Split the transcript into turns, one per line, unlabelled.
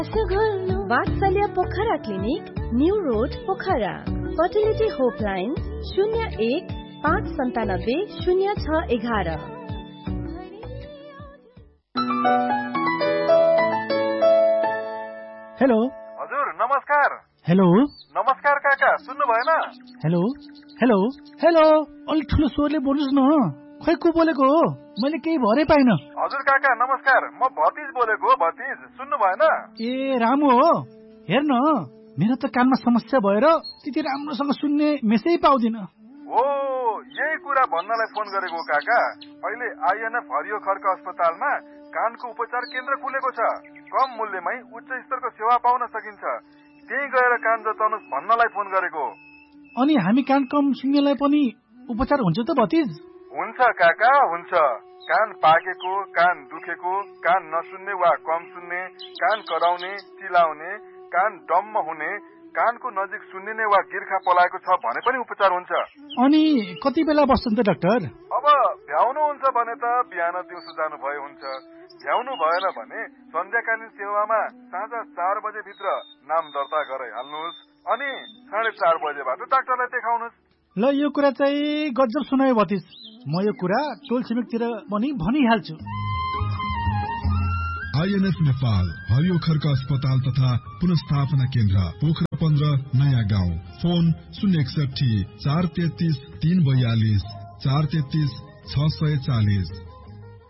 वात्सल्य Pokhara clinic, new road Pokhara. Fertility होपलाइन 01-597-0611।
Hello
हजुर नमस्कार।
हेलो
नमस्कार काका, सुन्नु भएन?
हेलो हेलो हेलो अलि ठुलो स्वरले बोल्नुस् न। खै को बोलेको हो? मैले केही भरै पाइन।
हजुर काका नमस्कार, म भतिज बोलेको हो। भतिज सुन्नु भएन?
ए रामु हो। हेर्न मेरो त कानमा समस्या भएर त्यति राम्रोसँग सुन्ने मेसै पाउँदिन।
हो, यही कुरा भन्नलाई फोन गरेको काका। अहिले आइएनएफ हरियो खर्क अस्पतालमा कानको उपचार केन्द्र खुलेको छ। कम मूल्यमै उच्च स्तरको सेवा पाउन सकिन्छ। त्यही गएर कान जचाउनुस् भन्नलाई फोन गरेको।
अनि हामी कान कम सुन्नेलाई पनि उपचार हुन्छ त भतिज?
हुन्छ काका, हुन्छ। कान पाकेको, कान दुखेको, कान नसुन्ने वा कम सुन्ने, कान कराउने, चिलाउने, कान डम्म हुने, कानको नजिक सुन्निने वा गिर्खा पलाएको छ भने पनि उपचार हुन्छ।
अनि कति बेला बस्छन् त डाक्टर?
अब भ्याउनु हुन्छ भने त बिहान दिउँसो जानु भए हुन्छ। भ्याउनु भएन भने सन्ध्याकालीन सेवामा साँझ 4 बजे भित्र नाम दर्ता गराइहाल्नुहोस्। अनि 4:30 बजेबाट डाक्टरलाई देखाउनुहोस्।
ल यो कुरा चाहिँ गजब सुनायो भतिज। म यो कुरा टोल छिमेकतिर पनि भनिहाल्छु।
आइएनएफ नेपाल हरियो खर्क अस्पताल तथा पुनर्स्थापना केन्द्र पोखरा 15 नयाँ गाउँ। फोन 061 433 342 433 640।